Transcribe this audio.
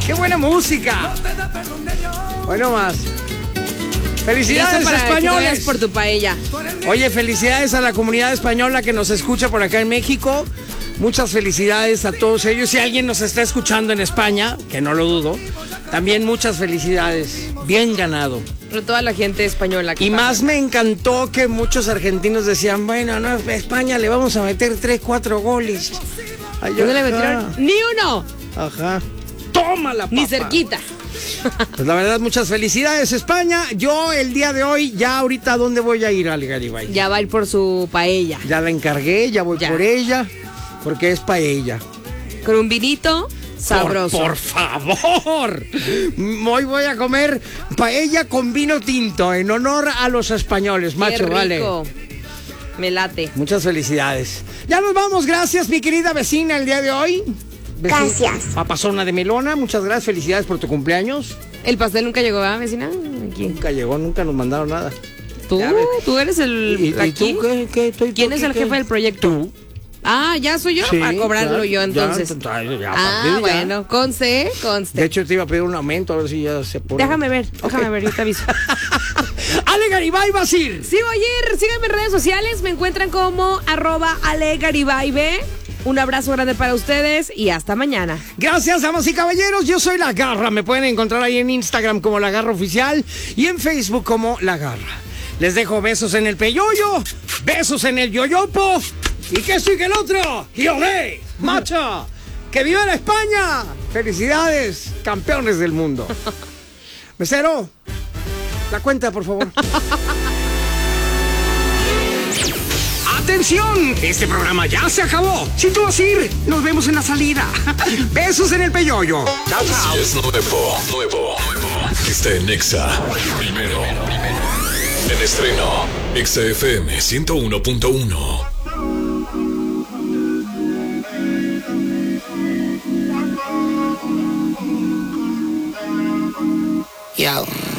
¡Qué buena música! Bueno, más. ¡Felicidades, españoles! Por tu paella. Oye, felicidades a la comunidad española que nos escucha por acá en México. Muchas felicidades a todos ellos. Si alguien nos está escuchando en España, que no lo dudo, también muchas felicidades. Bien ganado. Pero toda la gente española. Y más me encantó que muchos argentinos decían, bueno, no, a España le vamos a meter 3-4 goles. ¿No le metieron ni uno? Ajá. ¡Tómala, papá! Ni cerquita. Pues la verdad, muchas felicidades, España. Yo el día de hoy, ya ahorita, ¿dónde voy a ir, Ale Garibay? Ya va a ir por su paella. Ya la encargué, ya voy por ella, porque es paella. Con un vinito sabroso. Por favor. Hoy voy a comer paella con vino tinto, en honor a los españoles, macho, vale. Me late. Muchas felicidades. Ya nos vamos, gracias, mi querida vecina, el día de hoy. Gracias. Papazona de melona, muchas gracias, felicidades por tu cumpleaños. ¿El pastel nunca llegó, vecina? Aquí. Nunca llegó, nunca nos mandaron nada. Tú eres el... ¿Y tú qué? ¿Quién es el jefe del proyecto? Tú. Ah, ¿ya soy yo? Sí, a cobrarlo claro, yo entonces. Ya, bueno, conste. De hecho, te iba a pedir un aumento, a ver si ya se pone. Déjame ver, yo te aviso. Ale Garibay, vas a ir. Sí, voy a ir. Síganme en redes sociales. Me encuentran como @AleGaribay. Un abrazo grande para ustedes y hasta mañana. Gracias, damas y caballeros. Yo soy La Garra. Me pueden encontrar ahí en Instagram como La Garra Oficial y en Facebook como La Garra. Les dejo besos en el peyoyo, besos en el yoyopo y que esto y que el otro. ¡Y olé! ¡Macha! ¡Que viva la España! ¡Felicidades, campeones del mundo! Mesero, la cuenta, por favor. ¡Atención! Este programa ya se acabó. Si tú vas a ir, nos vemos en la salida. Besos en el peyoyo. Chao, chao. Si es nuevo. Está en Exa. Primero. En estreno. Exa FM 101.1. Yo.